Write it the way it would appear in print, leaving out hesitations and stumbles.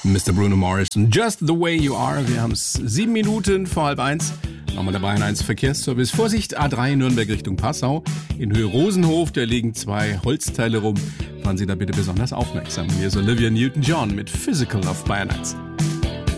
Mr. Bruno Morrison, Just the Way You Are. Wir haben es 7 Minuten vor 12:30. Nochmal der Bayern 1 Verkehrsservice. Vorsicht, A3 Nürnberg Richtung Passau. In Höhe Rosenhof, da liegen 2 Holzteile rum. Fahren Sie da bitte besonders aufmerksam. Hier ist Olivia Newton-John mit Physical auf Bayern 1.